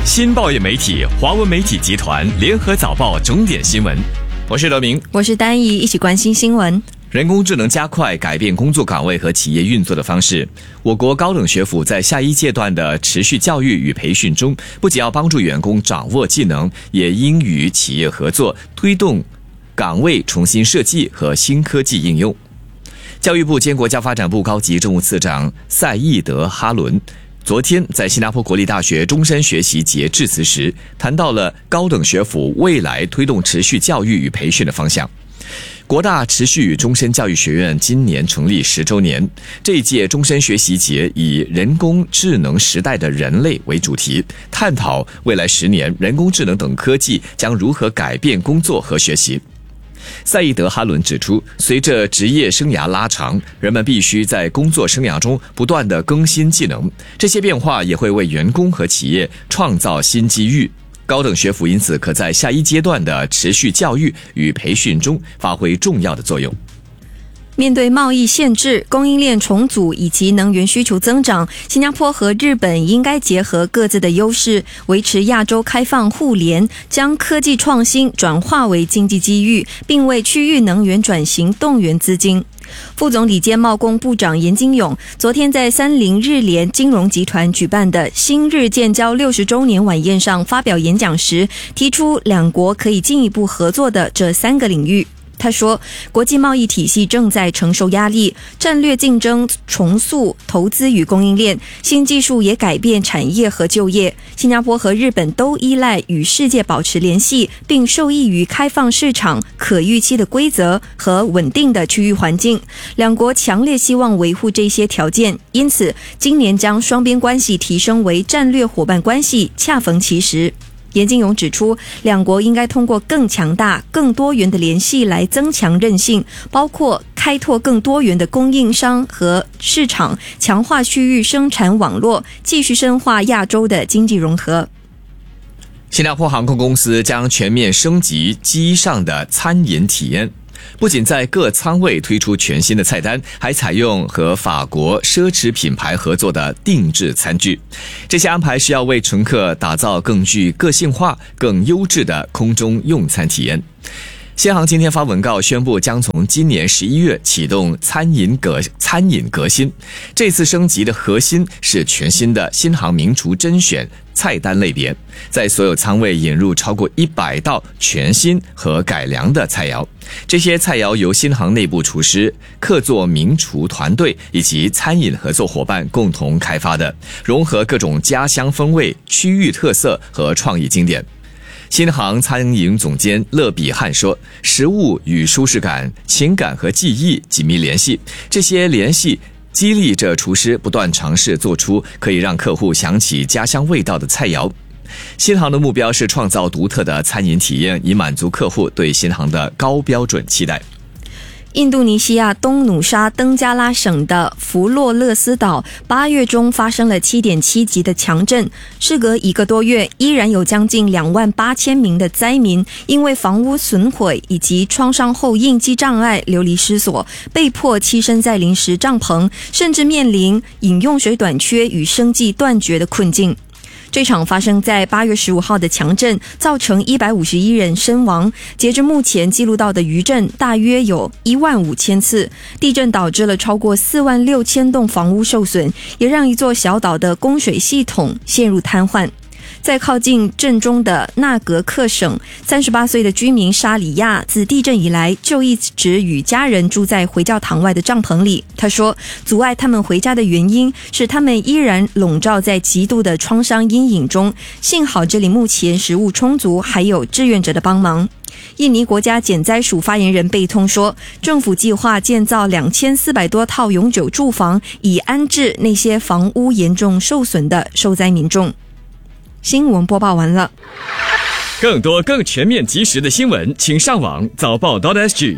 新报业媒体华文媒体集团联合早报重点新闻，我是德明， 我是丹怡，一起关心新闻。 人工智能加快改变工作岗位和企业运作的方式。我国高等学府在下一阶段的持续教育与培训中，不仅要帮助员工掌握技能，也应与企业合作，推动岗位重新设计和新科技应用。教育部兼国家发展部高级政务次长赛义德·哈伦昨天在新加坡国立大学终身学习节致辞时，谈到了高等学府未来推动持续教育与培训的方向。国大持续与终身教育学院今年成立10周年，这一届终身学习节以人工智能时代的人类为主题，探讨未来10年人工智能等科技将如何改变工作和学习。赛义德·哈伦指出，随着职业生涯拉长，人们必须在工作生涯中不断地更新技能，这些变化也会为员工和企业创造新机遇。高等学府因此可在下一阶段的持续教育与培训中发挥重要的作用。 面对贸易限制、供应链重组以及能源需求增长，新加坡和日本应该结合各自的优势，维持亚洲开放互联，将科技创新转化为经济机遇，并为区域能源转型动员资金。副总理兼贸工部长严金勇昨天在30日联金融集团举办的新日建交60周年晚宴上发表演讲时，提出两国可以进一步合作的这3个领域。他说，国际贸易体系正在承受压力，战略竞争重塑投资与供应链，新技术也改变产业和就业。新加坡和日本都依赖与世界保持联系，并受益于开放市场、可预期的规则和稳定的区域环境。两国强烈希望维护这些条件，因此今年将双边关系提升为战略伙伴关系，恰逢其时。严金勇指出，两国应该通过更强大、更多元的联系来增强韧性，包括开拓更多元的供应商和市场，强化区域生产网络，继续深化亚洲的经济融合。 新加坡航空公司将全面升级机上的餐饮体验，不仅在各舱位推出全新的菜单，还采用和法国奢侈品牌合作的定制餐具。这些安排是要为乘客打造更具个性化、更优质的空中用餐体验。新航今天发文告宣布，将从今年11月启动餐饮革新。这次升级的核心是全新的新航名厨甄选菜单类别，在所有舱位引入超过100道全新和改良的菜肴。这些菜肴由新航内部厨师、客座名厨团队以及餐饮合作伙伴共同开发的，融合各种家乡风味、区域特色和创意经典。新航餐饮总监勒比汉说，食物与舒适感、情感和记忆紧密联系，这些联系激励着厨师不断尝试做出可以让客户想起家乡味道的菜肴。新航的目标是创造独特的餐饮体验，以满足客户对新航的高标准期待。 印度尼西亚东努沙登加拉省的弗洛勒斯岛8月中发生了 7.7 级的强震，事隔1个多月，依然有将近28000名的灾民因为房屋损毁以及创伤后应激障碍流离失所，被迫栖身在临时帐篷，甚至面临饮用水短缺与生计断绝的困境。这场发生在8月15号的强震造成151人身亡，截至目前记录到的余震大约有15000次。地震导致了超过46000栋房屋受损，也让一座小岛的供水系统陷入瘫痪。在靠近震中的纳格克省，38岁的居民沙里亚自地震以来就一直与家人住在回教堂外的帐篷里。他说，阻碍他们回家的原因是他们依然笼罩在极度的创伤阴影中，幸好这里目前食物充足，还有志愿者的帮忙。印尼国家减灾署发言人贝通说，政府计划建造2400多套永久住房，以安置那些房屋严重受损的受灾民众。新闻播报完了。 更多更全面及时的新闻，请上网早报.sg。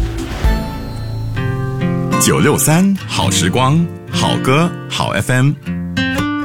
963好时光，好歌好 FM。